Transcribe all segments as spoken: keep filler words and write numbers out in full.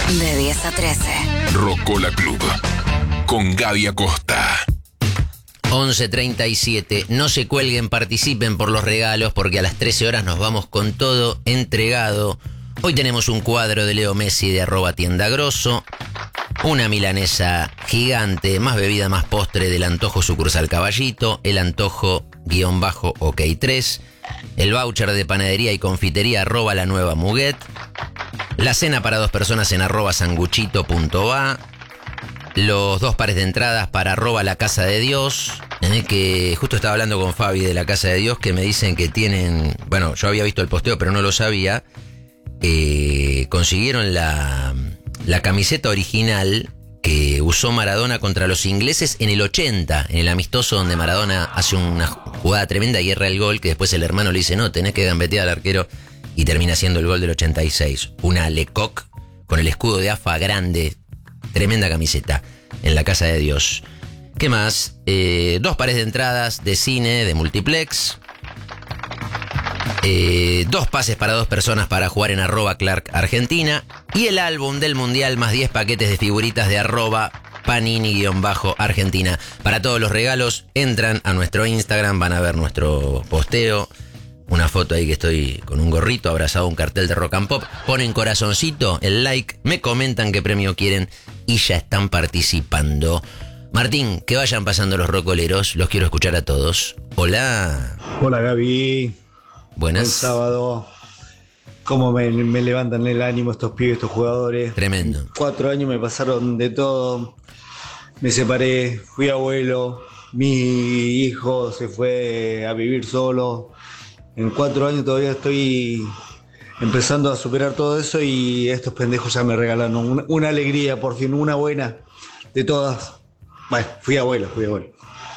De diez a trece. Rocola Club. Con Gaby Acosta. once treinta y siete. No se cuelguen, participen por los regalos porque a las trece horas nos vamos con todo entregado. Hoy tenemos un cuadro de Leo Messi de arroba tienda grosso, una milanesa gigante, más bebida, más postre del Antojo Sucursal Caballito, el Antojo guión bajo OK tres, el voucher de panadería y confitería arroba la nueva Muguet, la cena para dos personas en arroba sanguchito punto va, los dos pares de entradas para arroba la Casa de Dios, eh, que justo estaba hablando con Fabi de la Casa de Dios, que me dicen que tienen, bueno, yo había visto el posteo pero no lo sabía, eh, consiguieron la, la camiseta original que usó Maradona contra los ingleses en el ochenta, en el amistoso donde Maradona hace una jugada tremenda y erra el gol, que después el hermano le dice, no, tenés que gambetear al arquero, y termina siendo el gol del ochenta y seis. Una Lecoq con el escudo de A F A grande, tremenda camiseta, en la Casa de Dios. ¿Qué más? Eh, dos pares de entradas de cine, de multiplex. Eh, dos pases para dos personas para jugar en arroba Clark Argentina. Y el álbum del Mundial más diez paquetes de figuritas de arroba Panini-Argentina. Para todos los regalos, entran a nuestro Instagram, van a ver nuestro posteo. Una foto ahí que estoy con un gorrito abrazado a un cartel de Rock and Pop. Ponen corazoncito, el like, me comentan qué premio quieren y ya están participando. Martín, que vayan pasando los rocoleros, los quiero escuchar a todos. Hola. Hola Gaby. Buenas. Buen sábado. Cómo me, me levantan el ánimo estos pibes, estos jugadores. Tremendo. Cuatro años me pasaron de todo. Me separé, fui abuelo. Mi hijo se fue a vivir solo. En cuatro años todavía estoy empezando a superar todo eso y estos pendejos ya me regalaron una, una alegría, por fin, una buena de todas. Bueno, fui abuelo, fui abuelo.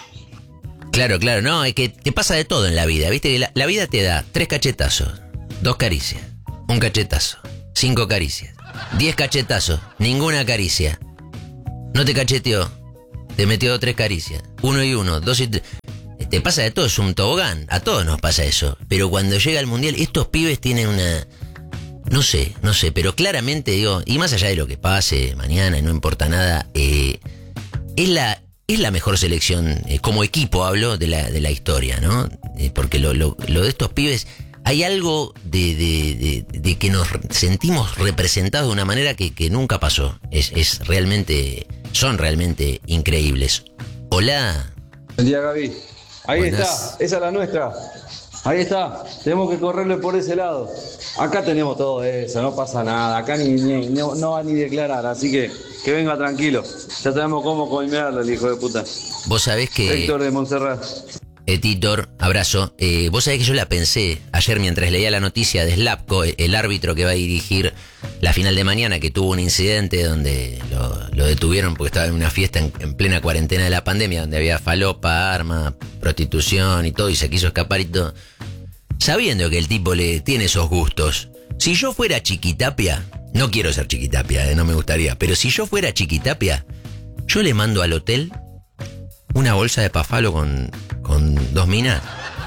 Claro, claro, no, es que te pasa de todo en la vida, viste que la, la vida te da tres cachetazos, dos caricias, un cachetazo, cinco caricias, diez cachetazos, ninguna caricia. No te cacheteó, te metió tres caricias, uno y uno, dos y tres. Te pasa de todo, es un tobogán, a todos nos pasa eso. Pero cuando llega el Mundial, estos pibes tienen una... No sé, no sé, pero claramente digo, y más allá de lo que pase mañana y no importa nada, eh, es la... Es la mejor selección, eh, como equipo hablo, de la, de la historia, ¿no? Eh, porque lo, lo, lo de estos pibes, hay algo de, de, de, de que nos sentimos representados de una manera que, que nunca pasó. Es, es realmente, son realmente increíbles. Hola. Buen día, Gaby. Ahí Buenas. está, esa es la nuestra. Ahí está, tenemos que correrle por ese lado. Acá tenemos todo eso, no pasa nada. Acá ni, ni no, no va ni declarar, así que que venga tranquilo. Ya sabemos cómo coimearle el hijo de puta. Vos sabés que... Héctor de Montserrat. Eh, Titor, abrazo. Eh, vos sabés que yo la pensé ayer mientras leía la noticia de Slapko, el árbitro que va a dirigir la final de mañana, que tuvo un incidente donde lo, lo detuvieron porque estaba en una fiesta en, en plena cuarentena de la pandemia, donde había falopa, arma, prostitución y todo, y se quiso escapar y todo. Sabiendo que el tipo le tiene esos gustos, si yo fuera Chiquitapia, no quiero ser Chiquitapia, eh, no me gustaría, pero si yo fuera Chiquitapia, yo le mando al hotel una bolsa de pafalo con, con dos minas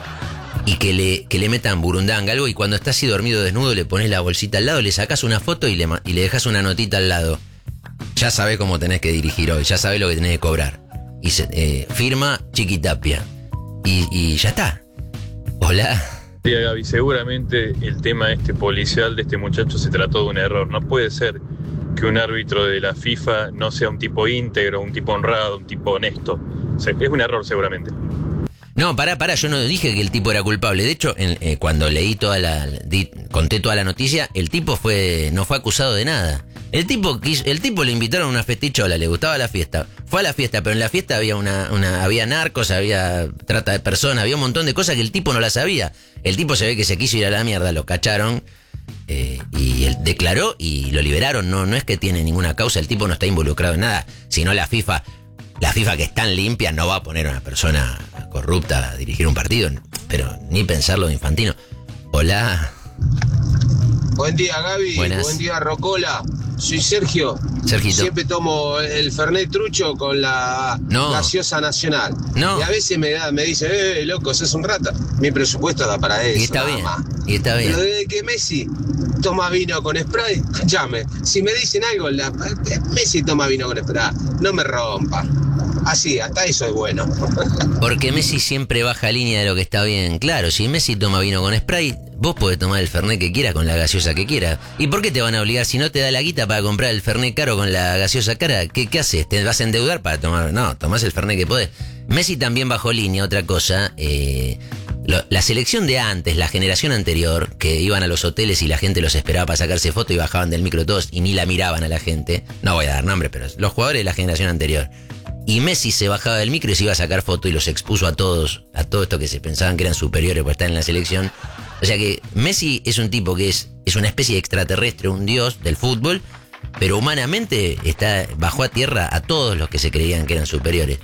y que le, que le metan burundanga, algo, y cuando está así dormido desnudo le pones la bolsita al lado, le sacas una foto y le, y le dejas una notita al lado. Ya sabés cómo tenés que dirigir hoy, ya sabés lo que tenés que cobrar. Y se, eh, firma Chiquitapia. Y, y ya está. Hola. Sí, Gaby, seguramente el tema este policial de este muchacho se trató de un error. No puede ser que un árbitro de la FIFA no sea un tipo íntegro, un tipo honrado, un tipo honesto. O sea, es un error seguramente. No, pará, pará, yo no dije que el tipo era culpable. De hecho, en, eh, cuando leí toda la, di, conté toda la noticia, el tipo fue, no fue acusado de nada. El tipo quiso, el tipo le invitaron a una festichola, le gustaba la fiesta. Fue a la fiesta, pero en la fiesta había una, una, había narcos, había trata de personas, había un montón de cosas que el tipo no las sabía. El tipo se ve que se quiso ir a la mierda, lo cacharon, eh, y él declaró y lo liberaron. No, no es que tiene ninguna causa, el tipo no está involucrado en nada, sino la FIFA. La FIFA, que es tan limpia, no va a poner a una persona corrupta a dirigir un partido, pero ni pensarlo de Infantino. Hola. Buen día, Gaby. Buenas. Buen día, Rocola. Soy Sergio. Sergito. Siempre tomo el Fernet trucho con la no. gaseosa nacional. No. Y a veces me da, me dice, eh, loco, sos un rata. Mi presupuesto da para eso. Y está bien. Más. Y está bien. Pero desde que Messi toma vino con spray, escúchame, si me dicen algo, la, Messi toma vino con spray, no me rompa. Así, hasta eso es bueno. Porque Messi siempre baja línea de lo que está bien. Claro, si Messi toma vino con spray, vos podés tomar el Fernet que quieras con la gaseosa que quieras. ¿Y por qué te van a obligar si no te da la guita para comprar el Fernet caro con la gaseosa cara? ¿Qué, qué haces? ¿Te vas a endeudar para tomar? No, tomás el Fernet que podés. Messi también bajó línea, otra cosa. Eh, lo, la selección de antes, la generación anterior, que iban a los hoteles y la gente los esperaba para sacarse foto y bajaban del micro todos y ni la miraban a la gente. No voy a dar nombre, pero los jugadores de la generación anterior. Y Messi se bajaba del micro y se iba a sacar foto y los expuso a todos, a todo esto que se pensaban que eran superiores por estar en la selección. O sea que Messi es un tipo que es, es una especie de extraterrestre, un dios del fútbol, pero humanamente está, bajó a tierra a todos los que se creían que eran superiores.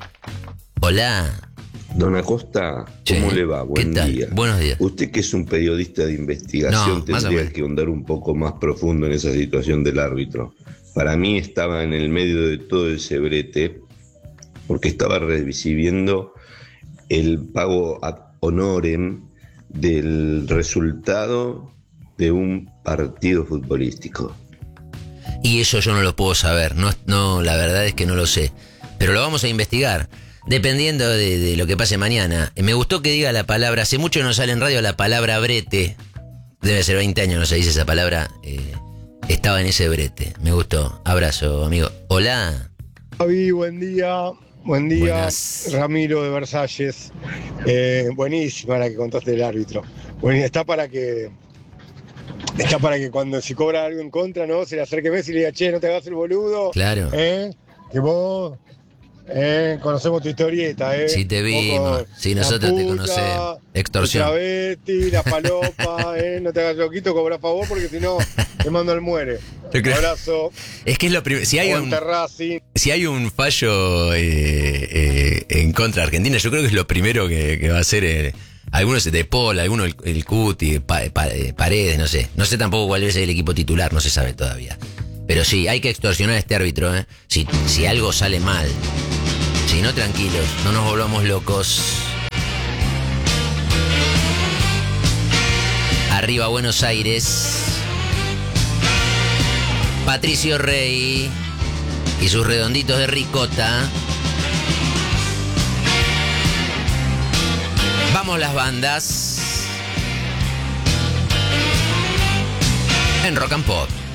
Hola. Don Acosta, ¿cómo Sí. le va? Buen ¿Qué tal? día. Buenos días. Usted que es un periodista de investigación No, más o tendría menos. que ahondar un poco más profundo en esa situación del árbitro. Para mí estaba en el medio de todo ese brete porque estaba recibiendo el pago ad honorem del resultado de un partido futbolístico. Y eso yo no lo puedo saber, no, no, la verdad es que no lo sé. Pero lo vamos a investigar, dependiendo de, de lo que pase mañana. Me gustó que diga la palabra, hace mucho no sale en radio la palabra brete. Debe ser veinte años, no se dice esa palabra. Eh, estaba en ese brete, me gustó. Abrazo, amigo. Hola. Javi, buen día. Buen día, Buenas. Ramiro de Versalles. Eh, buenísima la que contaste del árbitro. Bueno, está para que está para que cuando se cobra algo en contra, ¿no? Se le acerque Messi y le diga, che, no te hagas el boludo. Claro. ¿Eh? Que vos eh, conocemos tu historieta, ¿eh? Sí, te vimos. Vos, Sí, la nosotros te puta, conocemos. Extorsión. El travesti, la falopa, ¿eh? No te hagas loquito, cobra a favor porque si no te mando al muere. Te creo. Abrazo. Es que es lo primero. Si hay un, Aguante Racing. si hay un fallo eh, eh, en contra de Argentina, yo creo que es lo primero que, que va a hacer eh, algunos de Paul, algunos el, el Cuti, pa, pa, eh, Paredes, no sé. No sé tampoco cuál es el equipo titular, no se sabe todavía. Pero sí, hay que extorsionar a este árbitro, ¿eh? Si, si algo sale mal. Si no, tranquilos, no nos volvamos locos. Arriba Buenos Aires. Patricio Rey y sus redonditos de ricota. Vamos las bandas en Rock and Pop.